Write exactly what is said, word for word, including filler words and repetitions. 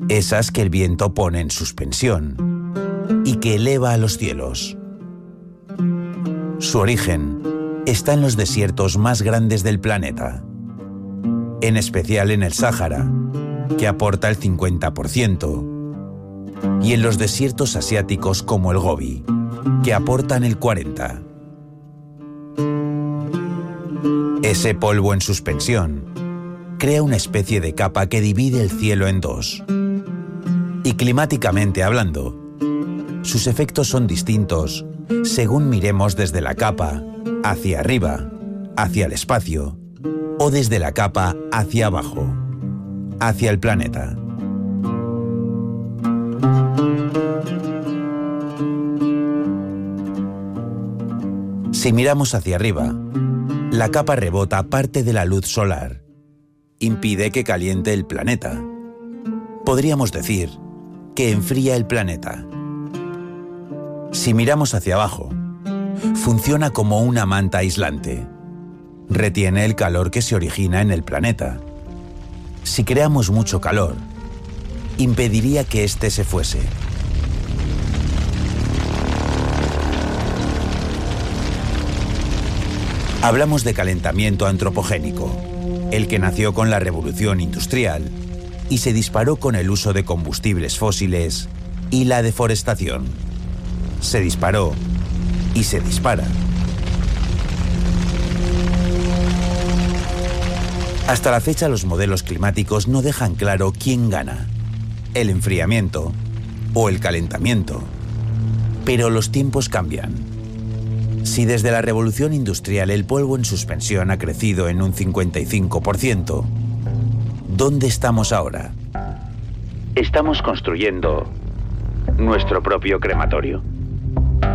Esas que el viento pone en suspensión y que eleva a los cielos. Su origen está en los desiertos más grandes del planeta, en especial en el Sáhara, que aporta el cincuenta por ciento, y en los desiertos asiáticos como el Gobi, que aportan el cuarenta por ciento. Ese polvo en suspensión crea una especie de capa que divide el cielo en dos. Y climáticamente hablando, sus efectos son distintos según miremos desde la capa hacia arriba, hacia el espacio, o desde la capa hacia abajo, hacia el planeta. Si miramos hacia arriba, la capa rebota parte de la luz solar, impide que caliente el planeta. Podríamos decir que enfría el planeta. Si miramos hacia abajo, funciona como una manta aislante. Retiene el calor que se origina en el planeta. Si creamos mucho calor, impediría que éste se fuese. Hablamos de calentamiento antropogénico, el que nació con la revolución industrial y se disparó con el uso de combustibles fósiles y la deforestación. Se disparó y se dispara. Hasta la fecha los modelos climáticos no dejan claro quién gana, el enfriamiento o el calentamiento. Pero los tiempos cambian. Si desde la revolución industrial el polvo en suspensión ha crecido en un cincuenta y cinco por ciento, ¿dónde estamos ahora? Estamos construyendo nuestro propio crematorio.